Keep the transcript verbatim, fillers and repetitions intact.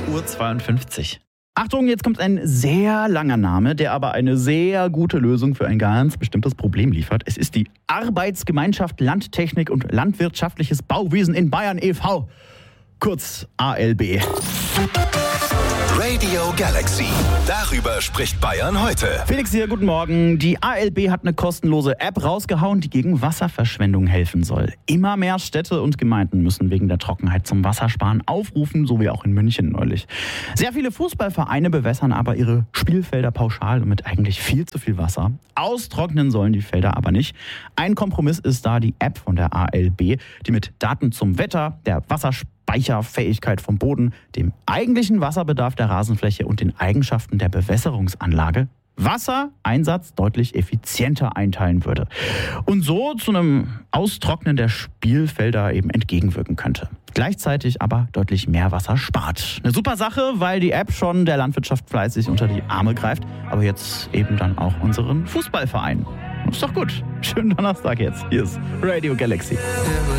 Uhr zweiundfünfzig. Achtung, jetzt kommt ein sehr langer Name, der aber eine sehr gute Lösung für ein ganz bestimmtes Problem liefert. Es ist die Arbeitsgemeinschaft Landtechnik und Landwirtschaftliches Bauwesen in Bayern e V, kurz A L B. Radio Galaxy. Darüber spricht Bayern heute. Felix hier, guten Morgen. Die A L B hat eine kostenlose App rausgehauen, die gegen Wasserverschwendung helfen soll. Immer mehr Städte und Gemeinden müssen wegen der Trockenheit zum Wassersparen aufrufen, so wie auch in München neulich. Sehr viele Fußballvereine bewässern aber ihre Spielfelder pauschal und mit eigentlich viel zu viel Wasser. Austrocknen sollen die Felder aber nicht. Ein Kompromiss ist da die App von der A L B, die mit Daten zum Wetter, der Wasserspeicherfähigkeit vom Boden, dem eigentlichen Wasserbedarf der Rasenfläche und den Eigenschaften der Bewässerungsanlage Wassereinsatz deutlich effizienter einteilen würde und so zu einem Austrocknen der Spielfelder eben entgegenwirken könnte. Gleichzeitig aber deutlich mehr Wasser spart. Eine super Sache, weil die App schon der Landwirtschaft fleißig unter die Arme greift, aber jetzt eben dann auch unseren Fußballverein. Ist doch gut. Schönen Donnerstag jetzt. Hier ist Radio Galaxy.